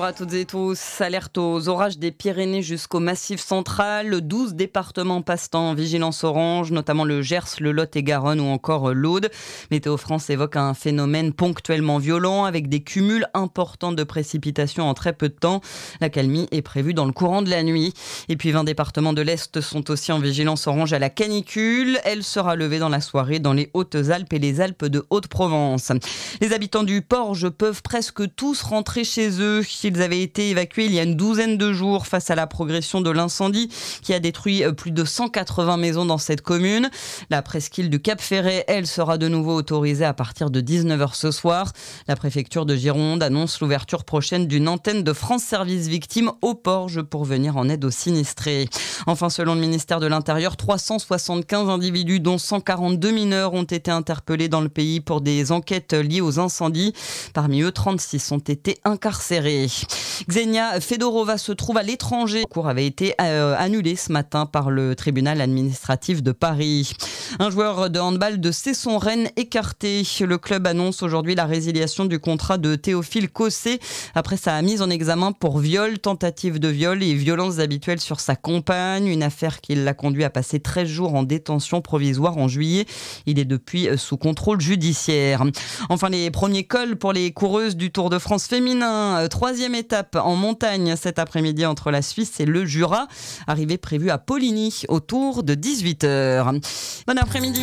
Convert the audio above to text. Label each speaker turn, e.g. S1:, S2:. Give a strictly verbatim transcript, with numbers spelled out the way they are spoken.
S1: à toutes et tous. Alerte aux orages des Pyrénées jusqu'au Massif central. douze départements passent en vigilance orange, notamment le Gers, le Lot et Garonne ou encore l'Aude. Météo France évoque un phénomène ponctuellement violent avec des cumuls importants de précipitations en très peu de temps. L'accalmie est prévue dans le courant de la nuit. Et puis vingt départements de l'Est sont aussi en vigilance orange à la canicule. Elle sera levée dans la soirée dans les Hautes-Alpes et les Alpes de Haute-Provence. Les habitants du Porge peuvent presque tous rentrer chez eux. Ils avaient été évacués il y a une douzaine de jours face à la progression de l'incendie qui a détruit plus de cent quatre-vingts maisons dans cette commune. La presqu'île du Cap Ferret, elle, sera de nouveau autorisée à partir de dix-neuf heures ce soir. La préfecture de Gironde annonce l'ouverture prochaine d'une antenne de France Service Victimes au Porge pour venir en aide aux sinistrés. Enfin, selon le ministère de l'Intérieur, trois cent soixante-quinze individus, dont cent quarante-deux mineurs, ont été interpellés dans le pays pour des enquêtes liées aux incendies. Parmi eux, trente-six ont été incarcérés. Xenia Fedorova se trouve à l'étranger. Le cours avait été euh, annulé ce matin par le tribunal administratif de Paris. Un joueur de handball de Cesson-Rennes écarté. Le club annonce aujourd'hui la résiliation du contrat de Théophile Cossé après sa mise en examen pour viol, tentative de viol et violences habituelles sur sa compagne. Une affaire qui l'a conduit à passer treize jours en détention provisoire en juillet. Il est depuis sous contrôle judiciaire. Enfin, les premiers cols pour les coureuses du Tour de France féminin. Troisième étape en montagne cet après-midi entre la Suisse et le Jura. Arrivée prévue à Poligny autour de dix-huit heures. Bon après-midi.